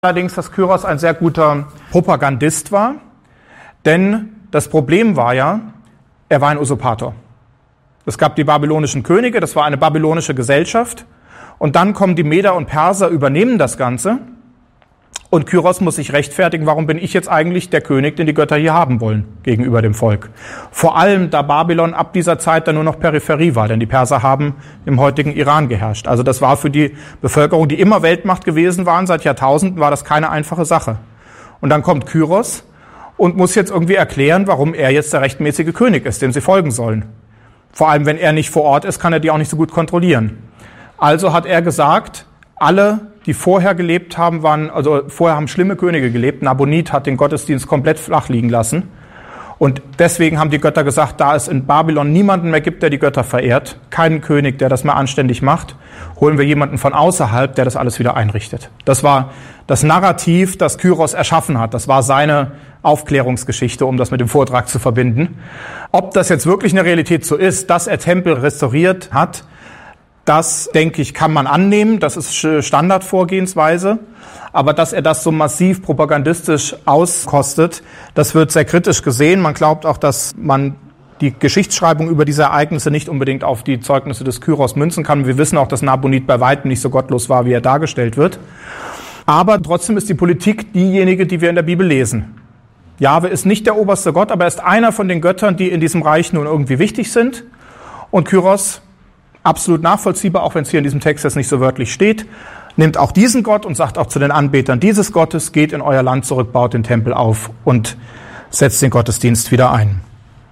allerdings, dass Kyros ein sehr guter Propagandist war, denn das Problem war ja, er war ein Usurpator. Es gab die babylonischen Könige, das war eine babylonische Gesellschaft, und dann kommen die Meder und Perser, übernehmen das Ganze, und Kyros muss sich rechtfertigen, warum bin ich jetzt eigentlich der König, den die Götter hier haben wollen, gegenüber dem Volk. Vor allem, da Babylon ab dieser Zeit dann nur noch Peripherie war, denn die Perser haben im heutigen Iran geherrscht. Also das war für die Bevölkerung, die immer Weltmacht gewesen waren, seit Jahrtausenden, war das keine einfache Sache. Und dann kommt Kyros und muss jetzt irgendwie erklären, warum er jetzt der rechtmäßige König ist, dem sie folgen sollen. Vor allem, wenn er nicht vor Ort ist, kann er die auch nicht so gut kontrollieren. Also hat er gesagt, alle, die vorher gelebt haben, vorher haben schlimme Könige gelebt. Nabonid hat den Gottesdienst komplett flach liegen lassen. Und deswegen haben die Götter gesagt, da es in Babylon niemanden mehr gibt, der die Götter verehrt, keinen König, der das mehr anständig macht, holen wir jemanden von außerhalb, der das alles wieder einrichtet. Das war das Narrativ, das Kyros erschaffen hat. Das war seine Aufklärungsgeschichte, um das mit dem Vortrag zu verbinden. Ob das jetzt wirklich eine Realität so ist, dass er Tempel restauriert hat, das, denke ich, kann man annehmen. Das ist Standardvorgehensweise. Aber dass er das so massiv propagandistisch auskostet, das wird sehr kritisch gesehen. Man glaubt auch, dass man die Geschichtsschreibung über diese Ereignisse nicht unbedingt auf die Zeugnisse des Kyros münzen kann. Wir wissen auch, dass Nabonid bei weitem nicht so gottlos war, wie er dargestellt wird. Aber trotzdem ist die Politik diejenige, die wir in der Bibel lesen. Jahwe ist nicht der oberste Gott, aber er ist einer von den Göttern, die in diesem Reich nun irgendwie wichtig sind. Und Kyros, absolut nachvollziehbar, auch wenn es hier in diesem Text jetzt nicht so wörtlich steht, nimmt auch diesen Gott und sagt auch zu den Anbetern dieses Gottes, geht in euer Land zurück, baut den Tempel auf und setzt den Gottesdienst wieder ein.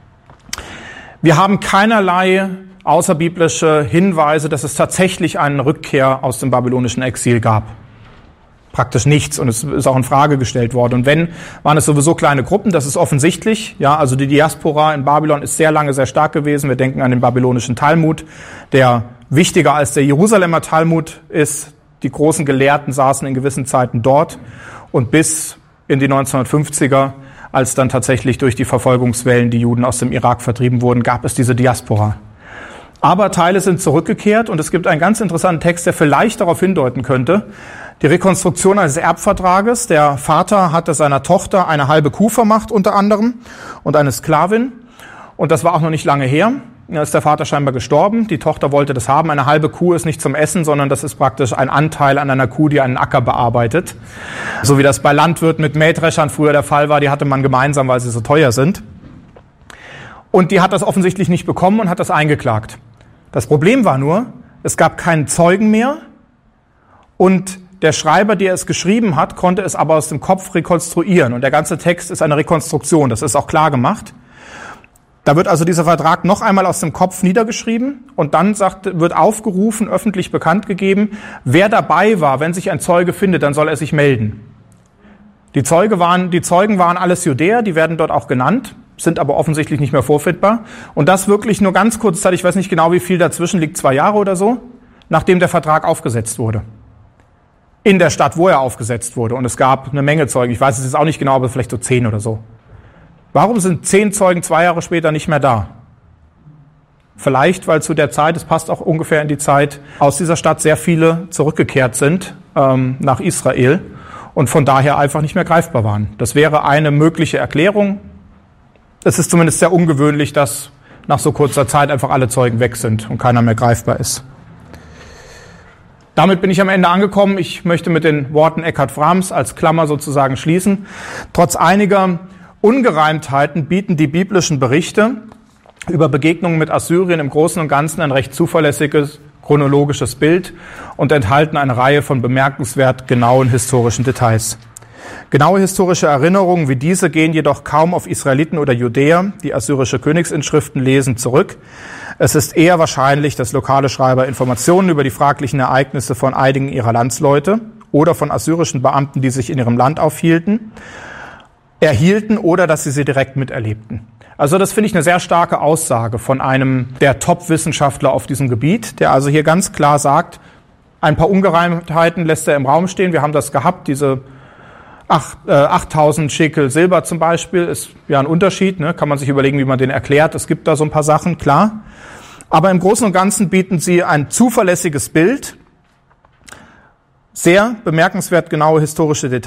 Wir haben keinerlei außerbiblische Hinweise, dass es tatsächlich eine Rückkehr aus dem babylonischen Exil gab. Praktisch nichts, und es ist auch in Frage gestellt worden. Und wenn, waren es sowieso kleine Gruppen, das ist offensichtlich. Ja, also die Diaspora in Babylon ist sehr lange sehr stark gewesen. Wir denken an den babylonischen Talmud, der wichtiger als der Jerusalemer Talmud ist. Die großen Gelehrten saßen in gewissen Zeiten dort, und bis in die 1950er, als dann tatsächlich durch die Verfolgungswellen die Juden aus dem Irak vertrieben wurden, gab es diese Diaspora. Aber Teile sind zurückgekehrt, und es gibt einen ganz interessanten Text, der vielleicht darauf hindeuten könnte. Die Rekonstruktion eines Erbvertrages. Der Vater hatte seiner Tochter eine halbe Kuh vermacht, unter anderem, und eine Sklavin. Und das war auch noch nicht lange her. Da ist der Vater scheinbar gestorben. Die Tochter wollte das haben. Eine halbe Kuh ist nicht zum Essen, sondern das ist praktisch ein Anteil an einer Kuh, die einen Acker bearbeitet. So wie das bei Landwirten mit Mähdreschern früher der Fall war. Die hatte man gemeinsam, weil sie so teuer sind. Und die hat das offensichtlich nicht bekommen und hat das eingeklagt. Das Problem war nur, es gab keinen Zeugen mehr, und der Schreiber, der es geschrieben hat, konnte es aber aus dem Kopf rekonstruieren. Und der ganze Text ist eine Rekonstruktion, das ist auch klar gemacht. Da wird also dieser Vertrag noch einmal aus dem Kopf niedergeschrieben, und dann wird aufgerufen, öffentlich bekannt gegeben, wer dabei war. Wenn sich ein Zeuge findet, dann soll er sich melden. Die Zeugen waren alles Judäer, die werden dort auch genannt, sind aber offensichtlich nicht mehr vorfindbar. Und das wirklich nur ganz kurz Zeit, ich weiß nicht genau, wie viel dazwischen liegt, 2 Jahre oder so, nachdem der Vertrag aufgesetzt wurde. In der Stadt, wo er aufgesetzt wurde. Und es gab eine Menge Zeugen. Ich weiß es jetzt auch nicht genau, aber vielleicht so 10 oder so. Warum sind 10 Zeugen 2 Jahre später nicht mehr da? Vielleicht, weil zu der Zeit, es passt auch ungefähr in die Zeit, aus dieser Stadt sehr viele zurückgekehrt sind nach Israel und von daher einfach nicht mehr greifbar waren. Das wäre eine mögliche Erklärung. Es ist zumindest sehr ungewöhnlich, dass nach so kurzer Zeit einfach alle Zeugen weg sind und keiner mehr greifbar ist. Damit bin ich am Ende angekommen. Ich möchte mit den Worten Eckhard Frams als Klammer sozusagen schließen. Trotz einiger Ungereimtheiten bieten die biblischen Berichte über Begegnungen mit Assyrien im Großen und Ganzen ein recht zuverlässiges chronologisches Bild und enthalten eine Reihe von bemerkenswert genauen historischen Details. Genaue historische Erinnerungen wie diese gehen jedoch kaum auf Israeliten oder Judäer, die assyrische Königsinschriften lesen, zurück. Es ist eher wahrscheinlich, dass lokale Schreiber Informationen über die fraglichen Ereignisse von einigen ihrer Landsleute oder von assyrischen Beamten, die sich in ihrem Land aufhielten, erhielten oder dass sie direkt miterlebten. Also das finde ich eine sehr starke Aussage von einem der Top-Wissenschaftler auf diesem Gebiet, der also hier ganz klar sagt, ein paar Ungereimtheiten lässt er im Raum stehen. Wir haben das gehabt, diese 8.000 Schekel Silber zum Beispiel ist ja ein Unterschied, ne? Kann man sich überlegen, wie man den erklärt. Es gibt da so ein paar Sachen, klar. Aber im Großen und Ganzen bieten sie ein zuverlässiges Bild. sehr bemerkenswert genaue historische Details.